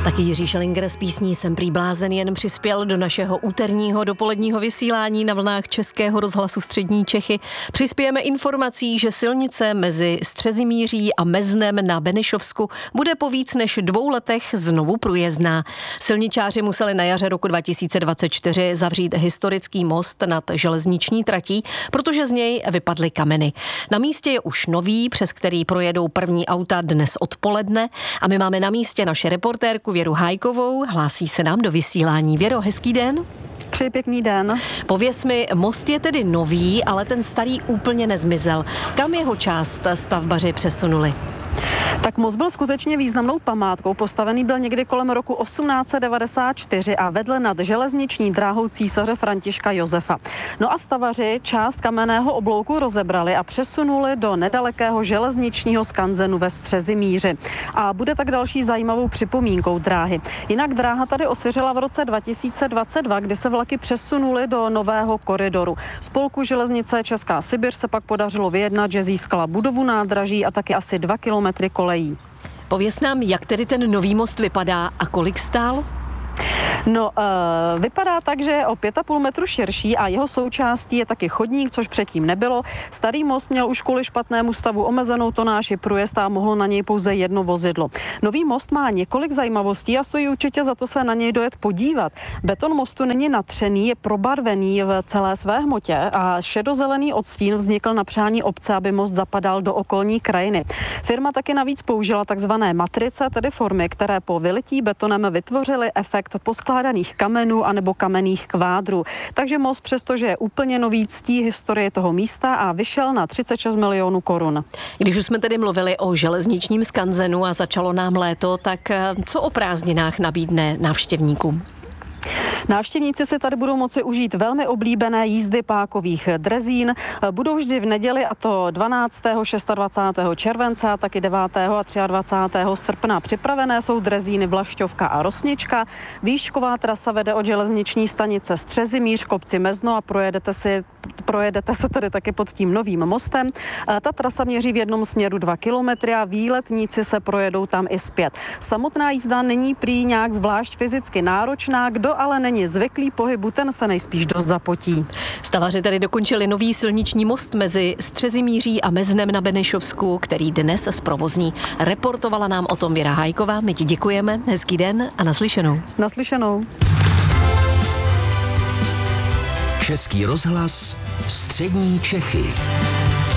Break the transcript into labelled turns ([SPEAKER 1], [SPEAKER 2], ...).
[SPEAKER 1] Taky Jiří Šelinger s písní Jsem prý blázen jen přispěl do našeho úterního dopoledního vysílání na vlnách Českého rozhlasu Střední Čechy. Přispějeme informací, že silnice mezi Střezimíří a Meznem na Benešovsku bude po víc než 2 letech znovu průjezdná. Silničáři museli na jaře roku 2024 zavřít historický most nad železniční tratí, protože z něj vypadly kameny. Na místě je už nový, přes který projedou první auta dnes odpoledne a my máme na místě naše reportérku Věru Hájkovou. Hlásí se nám do vysílání. Věro, hezký den.
[SPEAKER 2] Přeji pěkný den.
[SPEAKER 1] Pověz mi, most je tedy nový, ale ten starý úplně nezmizel. Kam jeho část stavbaři přesunuli?
[SPEAKER 2] Tak most byl skutečně významnou památkou. Postavený byl někdy kolem roku 1894 a vedle nad železniční dráhou císaře Františka Josefa. No a stavaři část kamenného oblouku rozebrali a přesunuli do nedalekého železničního skanzenu ve Střezimíři. A bude tak další zajímavou připomínkou dráhy. Jinak dráha tady osiřela v roce 2022, kdy se vlaky přesunuly do nového koridoru. Spolku železnice Česká Sibiř se pak podařilo vyjednat, že získala budovu nádraží a taky asi 2 kilometry kolejí.
[SPEAKER 1] Pověz nám, jak tedy ten nový most vypadá a kolik stál?
[SPEAKER 2] No, vypadá tak, že je o 5,5 metru širší a jeho součástí je taky chodník, což předtím nebylo. Starý most měl už kvůli špatnému stavu omezenou tonáž i průjezd a mohlo na něj pouze jedno vozidlo. Nový most má několik zajímavostí a stojí určitě za to se na něj dojet podívat. Beton mostu není natřený, je probarvený v celé své hmotě a šedozelený odstín vznikl na přání obce, aby most zapadal do okolní krajiny. Firma taky navíc použila takzvané matrice, tedy formy, které po vylití betonem vytvořily efekt poskládaných kamenů anebo kamenných kvádrů. Takže most, přestože je úplně nový, ctí historii toho místa a vyšel na 36 milionů korun.
[SPEAKER 1] Když už jsme tedy mluvili o železničním skanzenu a začalo nám léto, tak co o prázdninách nabídne návštěvníkům?
[SPEAKER 2] Návštěvníci si tady budou moci užít velmi oblíbené jízdy pákových drezín. Budou vždy v neděli, a to 12., 26. července, a taky 9. a 23. srpna. Připravené jsou drezíny Vlašťovka a Rosnička. Výšková trasa vede od železniční stanice Střezimíř, kopci Mezno a projedete se tady taky pod tím novým mostem. Ta trasa měří v jednom směru 2 kilometry a výletníci se projedou tam i zpět. Samotná jízda není prý nějak zvlášť fyzicky náročná, kdo ale není zvyklý pohybu, ten se nejspíš dost zapotí.
[SPEAKER 1] Stavaři tedy dokončili nový silniční most mezi Střezimíří a Meznem na Benešovsku, který dnes zprovozní. Reportovala nám o tom Věra Hájková. My ti děkujeme, hezký den a naslyšenou.
[SPEAKER 2] Naslyšenou.
[SPEAKER 3] Český rozhlas Střední Čechy.